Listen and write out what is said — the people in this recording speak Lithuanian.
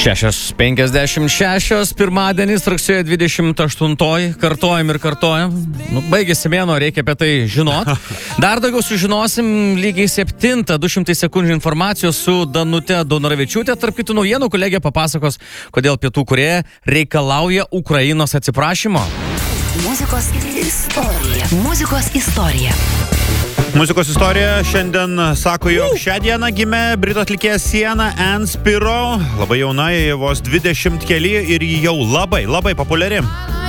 6:56, pirmadienis, rugsėjo 28, kartojam. Baigėsi mėnuo, reikia apie tai žinot. Dar daugiau sužinosim lygiai 7, 200 sekundžių informacijos su Danute Daunoravičiūtė. Tarp kitų naujienų kolegė papasakos, kodėl Pietų Korėja reikalauja Ukrainos atsiprašymo. Muzikos istorija. Muzikos istorija šiandien sako, jog šią dieną gimė britų atlikėja Sienna Ann Spiro. Labai jauna, vos 20 keli ir jau labai populiari.